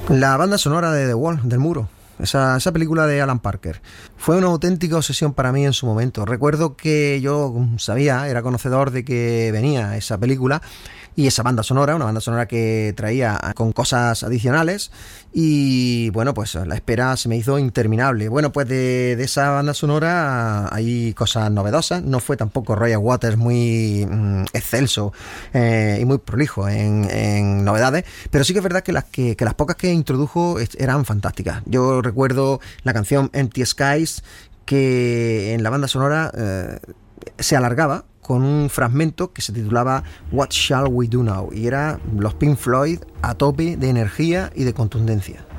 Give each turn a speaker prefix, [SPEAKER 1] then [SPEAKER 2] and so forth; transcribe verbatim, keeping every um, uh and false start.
[SPEAKER 1] La banda sonora de The Wall, del Muro. Esa, esa película de Alan Parker fue una auténtica obsesión para mí en su momento. Recuerdo que yo sabía, era conocedor de que venía esa película y esa banda sonora, una banda sonora que traía con cosas adicionales, y bueno, pues la espera se me hizo interminable. Bueno, pues de, de esa banda sonora hay cosas novedosas. No fue tampoco Roger Waters muy mm, excelso eh, y muy prolijo en, en novedades, pero sí que es verdad que las, que, que las pocas que introdujo eran fantásticas. Yo recuerdo la canción Empty Skies, que en la banda sonora eh, se alargaba con un fragmento que se titulaba What Shall We Do Now, y era los Pink Floyd a tope de energía y de contundencia.